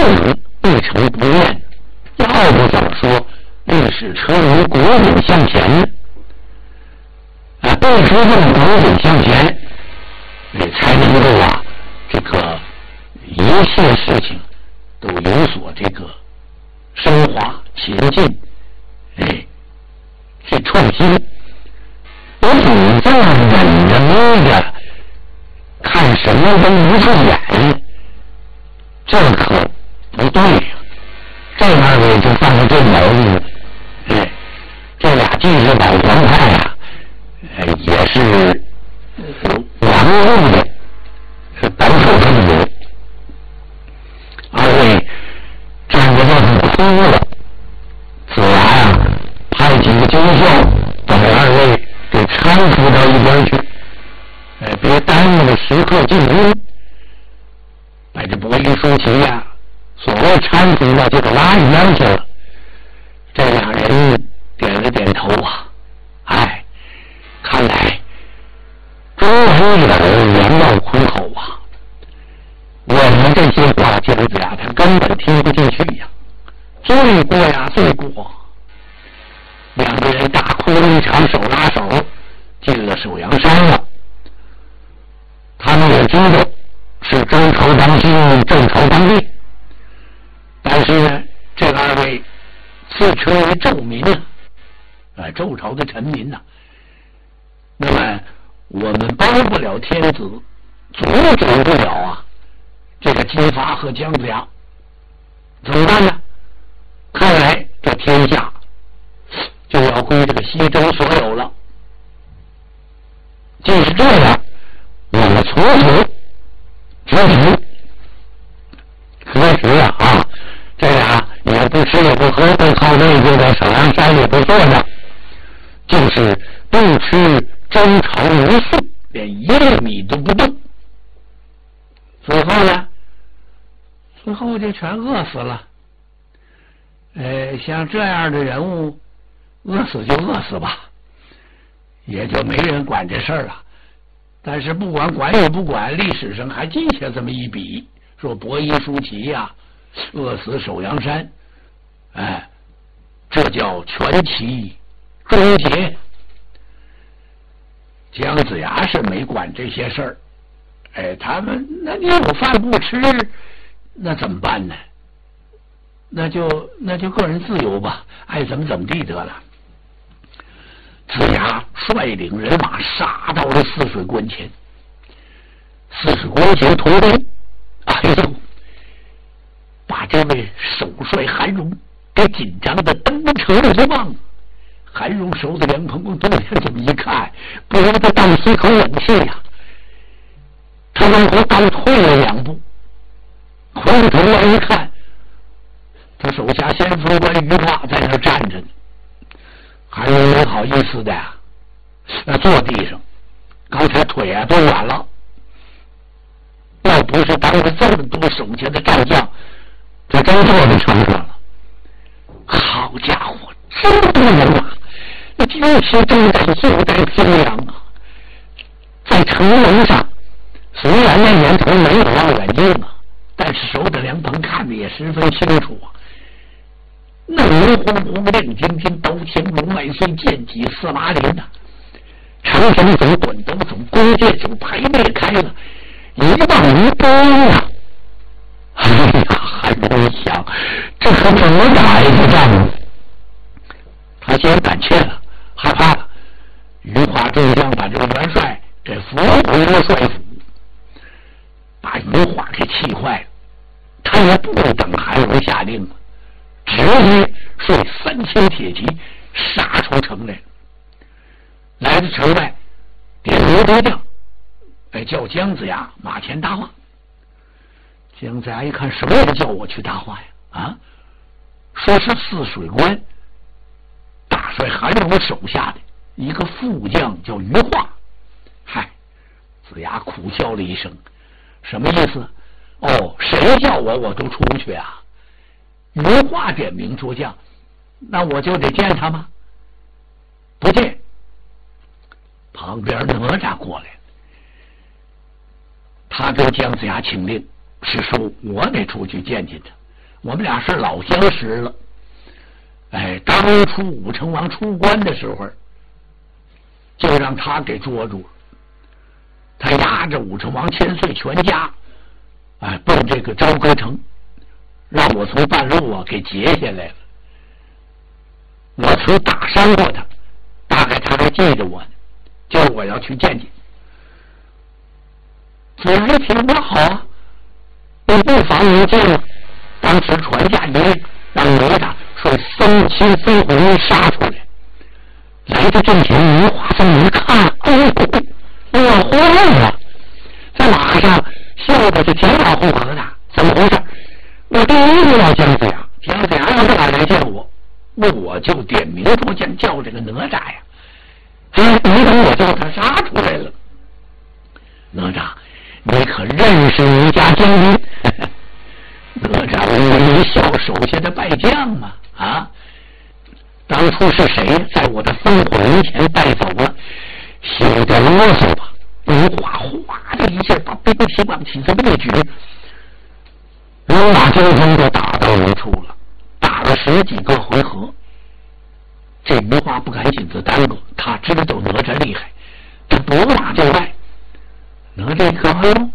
能不成不愿，要不怎么说历史车轮滚滚向前呢？必须这么滚滚向前，才能够这个一切事情都有所这个升华前进，去创新。我总这样忍着摸着看什么都不顺眼，这可不对呀。这二位就犯了这毛病。这俩既是老黄派也是顽固的，是胆小分子。二位站着就很哭了。子牙派几个军校把二位给搀扶到一边去，别耽误了时刻进攻。把这伯夷叔齐所谓搀扶就给拉一边去了。这俩人点了点头看来中文里头言要苦口我们这些话姜子牙他根本听不进去罪过罪过。两个人大哭了一场，手拉手进了首阳山了。他们也知道是周朝当君，郑朝当令，但是呢，这二位自称为纣民周朝的臣民那么我们帮不了天子，阻止不了这个姬发和姜子牙，怎么办呢？看来这天下就要归这个西周所有了。既是这样，我们从此执行。可是这俩也不吃也不喝，不靠内就在首阳山也不坐着，就是不吃周朝无素，连一粒米都不动。最后呢？最后就全饿死了。像这样的人物，饿死就饿死吧，也就没人管这事儿了。但是不管与不管，历史上还记下这么一笔，说伯夷叔齐饿死首阳山，这叫全齐终结。姜子牙是没管这些事儿，他们那你有饭不吃，那怎么办呢？那就个人自由吧，爱怎么地得了。子牙率领人马杀到了泗水关前。泗水关前同兵，把这位首帅韩荣给紧张的登成了一棒。韩荣手的凉棚多天这么一看，不由得倒吸口冷气他往后倒退了2步，回头来一看，他手下先锋官于化在那站着呢。韩荣没好意思的坐地上，刚才腿都软了。要不是当着这么多手下的战将，他真坐在床上了。好家伙，真不能那就是正在就在平阳在城楼上，虽然那年头没有望远镜但是手的凉棚看得也十分清楚那红红红亮晶晶，刀枪龙脉碎，剑戟4马林长城走，短刀走，弓箭走，排列开了，一望无边韩荣一想，这可怎么打一个仗他先胆怯了，害怕了。于化众将把这个元帅给扶回了帅府，把于化给气坏了。他也不等韩荣下令了，直接率3000铁骑杀出城来。来到城外，点刘德将，叫姜子牙马前搭话。姜子牙一看，什么人叫我去搭话呀？说是泗水关大帅韩荣手下的一个副将叫于化。子牙苦笑了一声，什么意思？谁叫我都出不去于化点名捉将，那我就得见他吗？不见。旁边哪吒过来，他跟姜子牙请令，是说我得出去见见他。 我们俩是老相识了。哎，当初武成王出关的时候，就让他给捉住了。他押着武成王千岁全家，哎，奔这个朝歌城，让我从半路啊给截下来了。我曾打伤过他，大概他还记得我呢，就是我要去见见。子然一听多好啊，你不妨您见了。当时传下一令，让哪吒说僧亲僧魂杀出来。来到阵前，泥花僧一看，我慌了，在马上笑的是前仰后合的，怎么回事？我第一遇到姜子牙，姜子牙要是敢来见我，那我就点名头将叫这个哪吒呀。哎，没等我叫他杀出来了。哪吒，你可认识你家将军？哪吒微微一笑，手下的败将嘛，啊，当初是谁在我的僧魂前带走了？有点啰嗦吧？如花哗的一下把兵器往起这么一举，人马交锋就打到一处了，打了10几个回合。这余华不赶紧子耽搁，他知道哪吒厉害，他不打就败。哪吒一看，哎呦，